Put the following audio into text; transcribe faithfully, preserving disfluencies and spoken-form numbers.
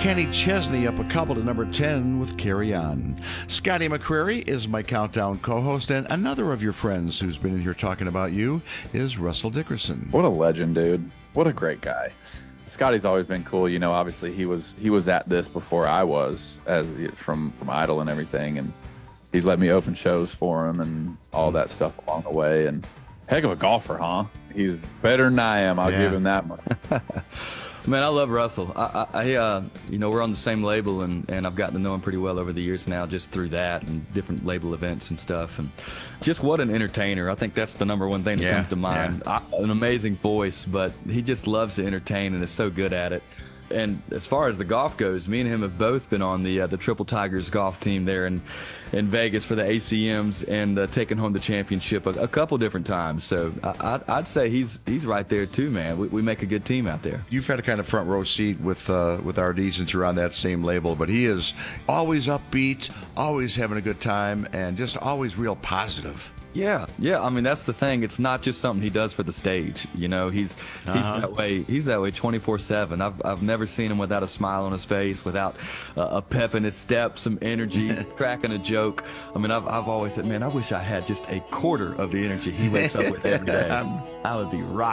Kenny Chesney up a couple to number ten with Carry On. Scotty McCreery is my Countdown co-host, and another of your friends who's been in here talking about you is Russell Dickerson. What a legend, dude. What a great guy. Scotty's always been cool. You know, obviously he was he was at this before I was, as from, from Idol and everything, and he's let me open shows for him and all that stuff along the way. And heck of a golfer, huh? He's better than I am. I'll Yeah. give him that much. Man, I love Russell. I, I, I uh, you know, we're on the same label, and, and I've gotten to know him pretty well over the years now, just through that and different label events and stuff. And just what an entertainer. I think that's the number one thing that Yeah, comes to mind. I, an amazing voice, but he just loves to entertain and is so good at it. And as far as the golf goes, me and him have both been on the uh, the Triple Tigers golf team there in, in Vegas for the A C Ms and uh, taking home the championship a, a couple different times. So I, I'd, I'd say he's he's right there too, man. We, we make a good team out there. You've had a kind of front row seat with uh, with R D since you're on that same label, but he is always upbeat, always having a good time, and just always real positive. Yeah, yeah. I mean, that's the thing. It's not just something he does for the stage. You know, he's he's Uh-huh. that way. He's that way twenty-four seven. I've I've never seen him without a smile on his face, without uh, a pep in his step, some energy, cracking a joke. I mean, I've I've always said, man, I wish I had just a quarter of the energy he wakes up with every day. I would be rocking.